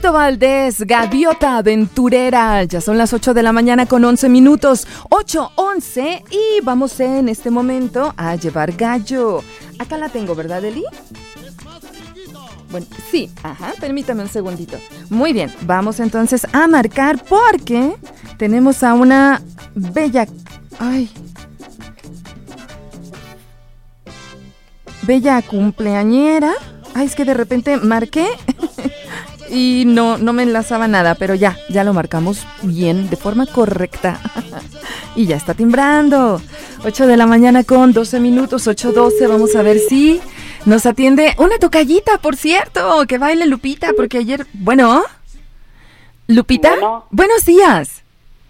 Fito Valdés, Gaviota Aventurera. Ya son las 8 de la mañana con 11 minutos. 8:11 y vamos en este momento a llevar gallo. Acá la tengo, ¿verdad, Eli? Bueno, sí, permítame un segundito. Muy bien, vamos entonces a marcar porque tenemos a una bella cumpleañera. Es que de repente marqué y no me enlazaba nada, pero ya lo marcamos bien, de forma correcta. Y ya está timbrando. 8 de la mañana con 12 minutos, 8:12. Vamos a ver si nos atiende una tocallita, por cierto, que baile Lupita, porque ayer... Bueno, Lupita, buenos días.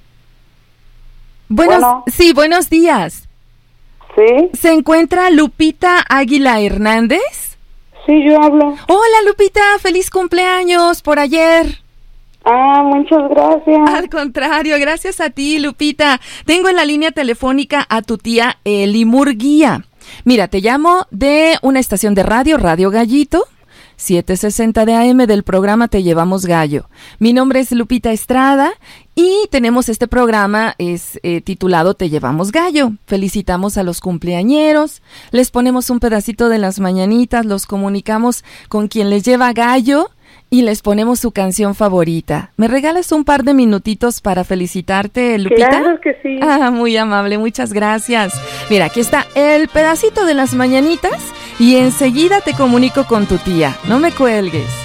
Sí, buenos días. Sí. ¿Se encuentra Lupita Águila Hernández? Sí, yo hablo. Hola, Lupita, feliz cumpleaños por ayer. Muchas gracias. Al contrario, gracias a ti, Lupita. Tengo en la línea telefónica a tu tía Eli Murguía. Mira, te llamo de una estación de radio, Radio Gallito, 760 de AM del programa Te Llevamos Gallo. Mi nombre es Lupita Estrada y tenemos este programa, es titulado Te Llevamos Gallo. Felicitamos a los cumpleañeros, les ponemos un pedacito de las mañanitas, los comunicamos con quien les lleva gallo y les ponemos su canción favorita. ¿Me regalas un par de minutitos para felicitarte, Lupita? Claro que sí. Muy amable, muchas gracias. Mira, aquí está el pedacito de las mañanitas y enseguida te comunico con tu tía. No me cuelgues.